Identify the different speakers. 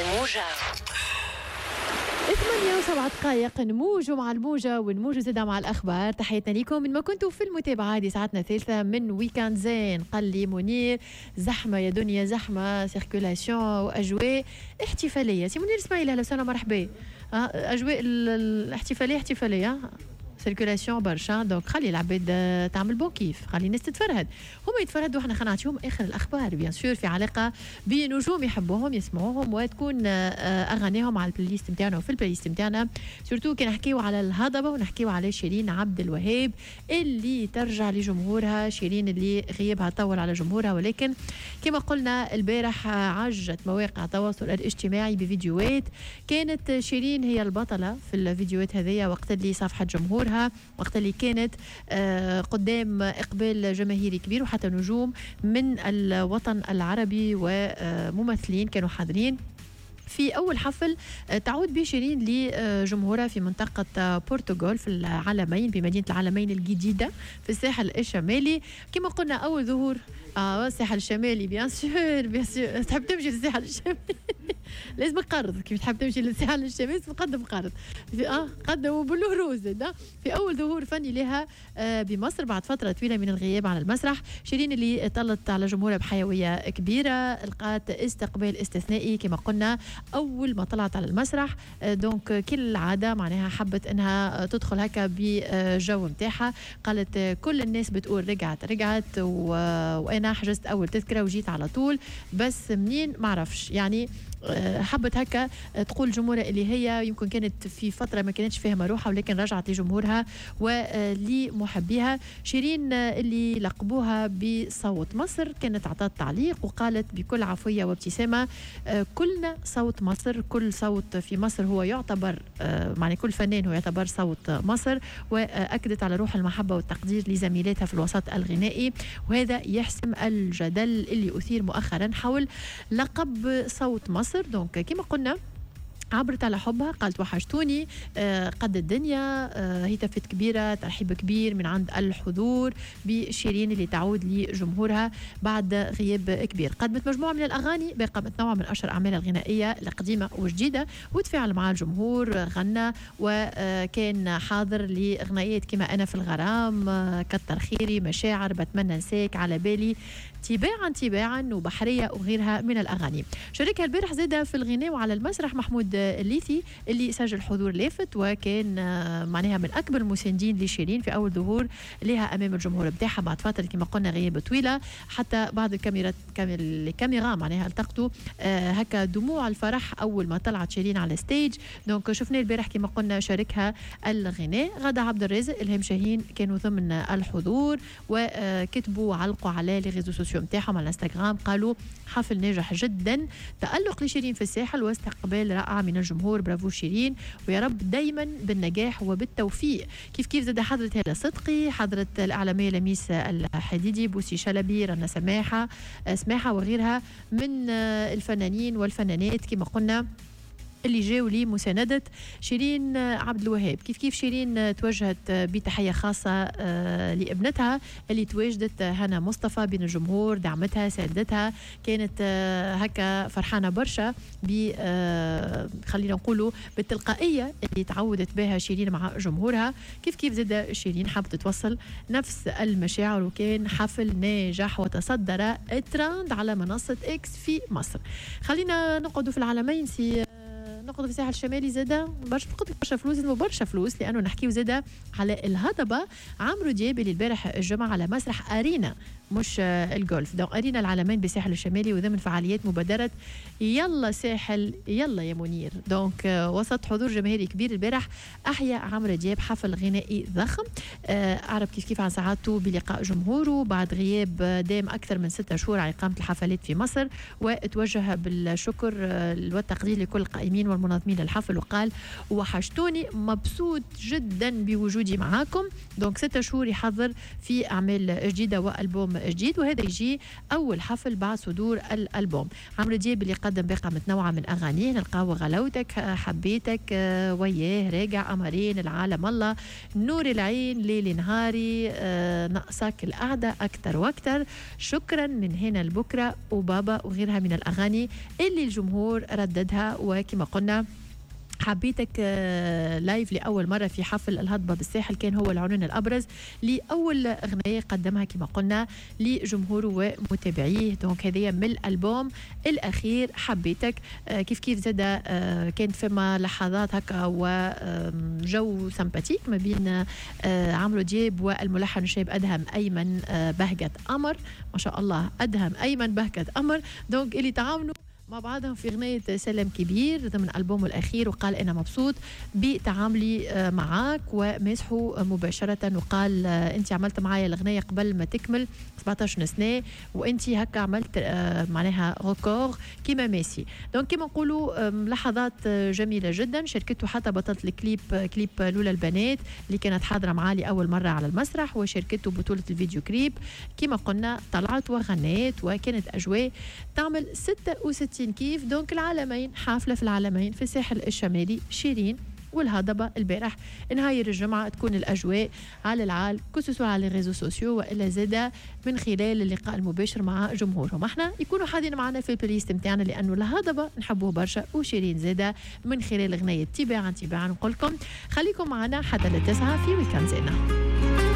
Speaker 1: الموجة
Speaker 2: 8:07 نموجوا مع الموجة ونموجوا زيدا مع الأخبار. تحياتنا لكم من ما كنتوا في المتابعة. هذه ساعتنا الثالثة من ويكاند زين. قال لي منير زحمة يا دنيا، زحمة سيركولاسيون وأجواء احتفالية. سي منير اسماعيل أهلا وسهلا مرحبا. أجواء الاحتفالية احتفالية سيركولاسيون برشا، دونك خلي العباد تعمل بون كيف، خلي الناس تتفرهد، هما يتفرهدوا وحنا خلينا نعطيهم اخر الاخبار بيان سور في علاقه بنجوم يحبوهم يسمعوهم وتكون اغانيهم على البلاي ليست نتاعنا وفي البلاي ليست نتاعنا. سورتو كي نحكيو على الهضبه ونحكيو على شيرين عبد الوهاب اللي ترجع لجمهورها، شيرين اللي غيابها طول على جمهورها، ولكن كما قلنا البارح عجت مواقع التواصل الاجتماعي بفيديوهات كانت شيرين هي البطله في الفيديوهات هذيا وقت اللي صافحت جمهورها، وقت اللي كانت قدام إقبال جماهيري كبير وحتى نجوم من الوطن العربي وممثلين كانوا حاضرين في أول حفل تعود به شيرين لجمهورها في منطقة بورتغال في العلمين بمدينة العلمين الجديدة في الساحل الشمالي. كما قلنا أول ظهور الساحل الشمالي بيان سور تحب تمشي للساحل الشمالي لازم قرض، كيف تحب تمشي للساحل الشمالي تقدم قرض في قدموا بالهروز في أول ظهور فني لها بمصر بعد فترة طويلة من الغياب عن المسرح. شيرين اللي طلت على جمهورها بحيوية كبيرة لقات استقبال استثنائي كما قلنا أول ما طلعت على المسرح، دونك كالعادة معناها حبت أنها تدخل هكا بجو متاعها. قالت كل الناس بتقول رجعت وأنا حجزت أول تذكرة وجيت على طول، بس منين معرفش يعني حبت هكا تقول جمهورها اللي هي يمكن كانت في فترة ما كانتش فاهمة روحها ولكن رجعت لجمهورها ولمحبيها. شيرين اللي لقبوها بصوت مصر كانت عطات تعليق وقالت بكل عفوية وابتسامة كلنا صوت مصر، كل صوت في مصر هو يعتبر معني كل فنان هو يعتبر صوت مصر، وأكدت على روح المحبة والتقدير لزميلاتها في الوسط الغنائي، وهذا يحسم الجدل اللي أثير مؤخرا حول لقب صوت مصر. دونك كما قلنا عبرت على حبها، قالت وحشتوني قد الدنيا، هتافات كبيرة، ترحيب كبير من عند الحضور بشيرين اللي تعود لجمهورها بعد غياب كبير. قدمت مجموعة من الأغاني باقة متنوعة من أشهر أعمالها الغنائية القديمة وجديدة وتفاعل مع الجمهور، غنى وكان حاضر لغنائيات كما أنا في الغرام، كتر خيري، مشاعر، بتمنى نساك، على بالي، تباعا وبحرية وغيرها من الأغاني. شاركها البارح زادة في الغناء وعلى المسرح محمود الليثي اللي سجل حضور لافت وكان معناها من أكبر المساندين لشيرين في أول ظهور لها أمام الجمهور بتاعها بعد فترة كما قلنا غياب طويلة، حتى بعض الكاميرا معناها التقطوا هكا دموع الفرح أول ما طلعت شيرين على ستيج. دونك شفنا البارح كما قلنا شاركها الغناء. غادة عبد الرازق، إلهام شاهين كانوا ضمن الحضور وكتبوا علقوا على لي ريزو سوسيو نتاعهم على الانستغرام، قالوا حفل ناجح جدا، تألق لشيرين في الساحل واستقبال رائع من الجمهور، برافو شيرين ويا رب دايما بالنجاح وبالتوفيق. كيف زاد حضرت هالة صدقي، حضرت الإعلامية لميس الحديدي، بوسي شلبي، رنا سماحة وغيرها من الفنانين والفنانات كما قلنا اللي جاوا لي مساندة شيرين عبد الوهاب. كيف شيرين توجهت بتحية خاصة لابنتها اللي تواجدت هنا مصطفى بين الجمهور، دعمتها ساندتها، كانت هكا فرحانة برشا خلينا نقولوا بالتلقائية اللي تعودت بها شيرين مع جمهورها. كيف زاد شيرين حابة توصل نفس المشاعر وكان حفل ناجح وتصدر الترند على منصة إكس في مصر. خلينا نقعدوا في العالمين نقعد في الساحل الشمالي زاده برشا فلوس لانه نحكيو زاده على الهضبه. عمرو دياب اللي البارح الجمعه على مسرح ارينا مش الجولف، دونك ارينا العالمين بالساحل الشمالي وضمن فعاليات مبادره يلا ساحل يلا يا منير. دونك وسط حضور جماهيري كبير البارح احيا عمرو دياب حفل غنائي ضخم، اعرب كيف عن سعادته بلقاء جمهوره بعد غياب دام اكثر من 6 شهور على اقامه الحفلات في مصر، وتوجه بالشكر والتقدير لكل القائمين منظمين الحفل وقال وحشتوني، مبسوط جدا بوجودي معاكم. دونك 6 شهور يحضر في أعمال جديدة وألبوم جديد، وهذا يجي أول حفل بعد صدور الألبوم. عمرو دياب اللي قدم باقة متنوعة من أغانيه، نلقاو غلاوتك، حبيتك، وياه، راجع، قمرين، العالم الله، نور العين، ليلي نهاري، ناقصك القعدة أكتر وأكتر، شكرا من هنا لبكرة، وبابا، وغيرها من الأغاني اللي الجمهور رددها. وكما قلنا حبيتك لايف لأول مرة في حفل الهضبة بالساحل، كان هو العنوان الأبرز لأول أغنية قدمها كما قلنا لجمهوره ومتابعيه. دونك هذه من الألبوم الأخير حبيتك. كيف زاد كانت فما لحظات هكا وجو سمباتيك ما بين عمرو دياب والملحن الشاب أدهم أيمن بهجت قمر، ما شاء الله أدهم أيمن بهجت قمر، دونك اللي تعاونوا مع بعضهم في أغنية سلام كبير ضمن ألبومه الأخير. وقال أنا مبسوط بتعاملي معاك، ومسحه مباشرة وقال أنت عملت معايا الأغنية قبل ما تكمل 17 سنة، وأنت هكا عملت معناها ريكور كيما ميسي. دونك كيما نقولوا لحظات جميلة جدا. شاركته حتى بطلة الكليب، كليب لولا البنات اللي كانت حاضرة معاه لأول مرة على المسرح، وشاركته بطولة الفيديو كليب. كيما قلنا طلعت وغنيت، وكانت أجواء تعمل 66 كيف. دونك العالمين، حافلة في العالمين في الساحل الشمالي، شيرين والهضبة البارح. نهاية الجمعة تكون الأجواء على العال كسسوا على الريزو سوسيو، وإلا زاد من خلال اللقاء المباشر مع جمهورهم. احنا يكونوا حاضرين معنا في البلايست متاعنا، لأنه الهضبة نحبوه برشا، وشيرين زاد من خلال أغنية تباعا تباعا. نقول لكم خليكم معنا حتى ل9 في ويكاند زينا.